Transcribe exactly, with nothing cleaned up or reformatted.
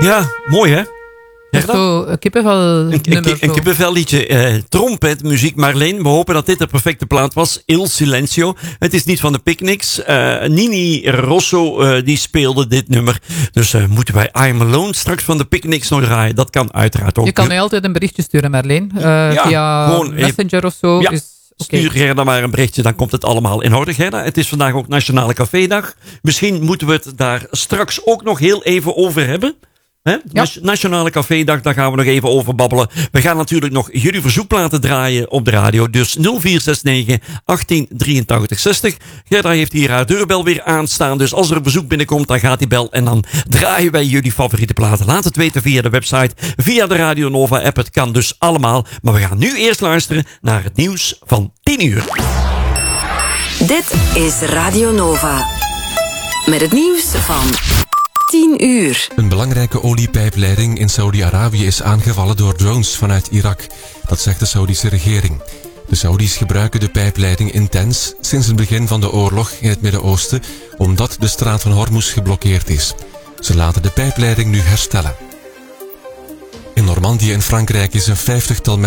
Ja, mooi hè? Dat is zo een kippenvel Een, een, nummer. een kippenvelliedje. Eh, trompetmuziek, Marleen. We hopen dat dit de perfecte plaat was. Il Silencio. Het is niet van de Picnics. Uh, Nini Rosso uh, die speelde dit nummer. Dus uh, moeten wij I'm Alone straks van de Picnics nog draaien? Dat kan uiteraard ook. Je kan mij altijd een berichtje sturen, Marleen. Uh, ja, via gewoon, Messenger of zo. Ja. Is Okay. Stuur Gerda maar een berichtje, dan komt het allemaal in orde. Gerda, het is vandaag ook Nationale Cafédag. Misschien moeten we het daar straks ook nog heel even over hebben. He? Ja. Nationale Cafédag, daar gaan we nog even over babbelen. We gaan natuurlijk nog jullie verzoekplaten draaien op de radio. Dus nul vier zes negen, achttien, drieëntachtig, zestig. Gerda heeft hier haar deurbel weer aanstaan. Dus als er een bezoek binnenkomt, dan gaat die bel. En dan draaien wij jullie favoriete platen. Laat het weten via de website, via de Radio Nova app. Het kan dus allemaal. Maar we gaan nu eerst luisteren naar het nieuws van tien uur. Dit is Radio Nova. Met het nieuws van tien uur. Een belangrijke oliepijpleiding in Saudi-Arabië is aangevallen door drones vanuit Irak. Dat zegt de Saudische regering. De Saudis gebruiken de pijpleiding intens sinds het begin van de oorlog in het Midden-Oosten, omdat de straat van Hormuz geblokkeerd is. Ze laten de pijpleiding nu herstellen. In Normandië in Frankrijk is een vijftigtal